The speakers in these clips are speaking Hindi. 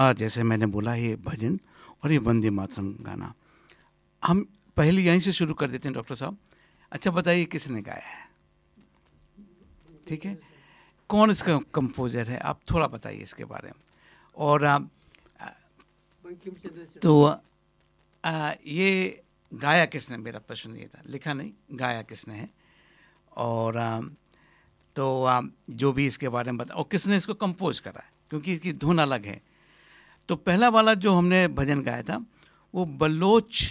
जैसे मैंने बोला ये भजन और ये वंदे मातरम गाना, हम पहले यहीं से शुरू कर देते हैं डॉक्टर साहब। अच्छा बताइए किसने गाया है, ठीक है, कौन इसका कंपोजर है, आप थोड़ा बताइए इसके बारे में। और तो ये गाया किसने, मेरा प्रश्न ये था, लिखा नहीं, गाया किसने है। और तो जो भी इसके बारे में बता, और किसने इसको कंपोज करा है, क्योंकि इसकी धुन अलग है। तो पहला वाला जो हमने भजन गाया था वो बलोच,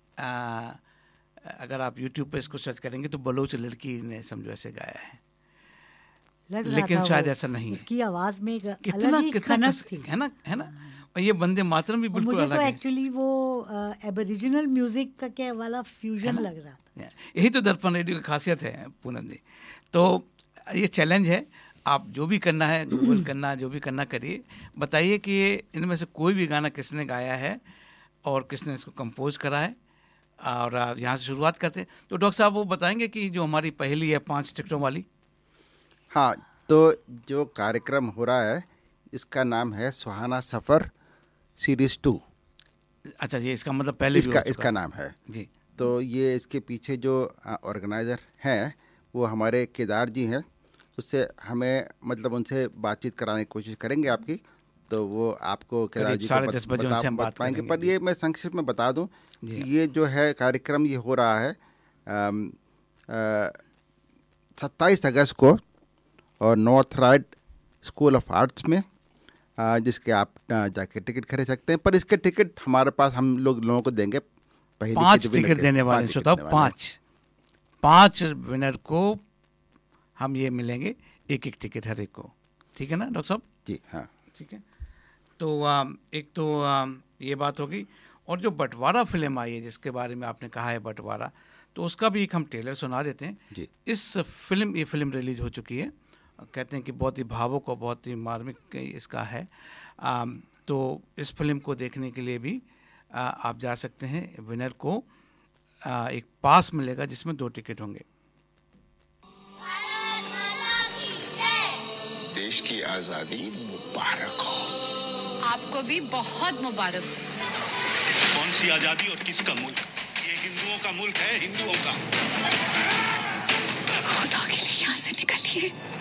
अगर आप YouTube पे इसको सर्च करेंगे तो बलोच लड़की ने समझो ऐसे गाया है, लेकिन शायद ऐसा नहीं है। उसकी आवाज में कितना कितना थी, है ना, है ना। और ये वंदे मातरम भी बिल्कुल अलग है। मुझे तो एक्चुअली वो एबोरिजिनल म्यूजिक का क्या वाला फ्यूजन लग रहा था। यही तो दर्पण रेडियो की खासियत है पूनम जी। तो ये चैलेंज है, आप जो भी करना है गूगल करना, जो भी करना करिए, बताइए कि ये इनमें से कोई भी गाना किसने गाया है और किसने इसको कंपोज करा है। और यहाँ से शुरुआत करते हैं। तो डॉक्टर साहब वो बताएंगे कि जो हमारी पहली है 5 टिकटों वाली। हाँ, तो जो कार्यक्रम हो रहा है इसका नाम है सुहाना सफ़र सीरीज़ 2। अच्छा जी, इसका मतलब पहले इसका नाम है जी। तो ये इसके पीछे जो ऑर्गेनाइज़र हैं वो हमारे केदार जी हैं। उससे हमें मतलब उनसे बातचीत कराने की कोशिश करेंगे आपकी, तो वो आपको केदार जी को बता पाएंगे। पर ये मैं संक्षिप्त में बता दूं कि ये जो है कार्यक्रम ये हो रहा है 27 अगस्त को और north ride school of arts में, जिसके आप जाके टिकट खरीद सकते हैं। पर इसके टिकट हमारे पास हम लोगों को देंगे, 5 टिकट देने वाले श्रोता, 5 विनर को हम ये मिलेंगे, एक टिकट हर एक को, ठीक है ना डॉक्टर साहब जी? हाँ ठीक है। तो एक तो ये बात होगी। और जो बंटवारा फिल्म आई है जिसके बारे में आपने कहा है बंटवारा, तो उसका भी एक हम ट्रेलर सुना देते हैं जी। ये फिल्म रिलीज हो चुकी है, कहते हैं कि बहुत ही भावुक और बहुत ही मार्मिक इसका है। तो इस फिल्म को देखने के लिए भी आप जा सकते हैं। विनर को एक पास मिलेगा जिसमें 2 टिकट होंगे। देश की आजादी मुबारक हो। आपको भी बहुत मुबारक हो। कौन सी आजादी और किसका मुल्क? ये हिंदुओं का मुल्क है, हिंदुओं का। खुदा के लिए यहाँ से निकलिए।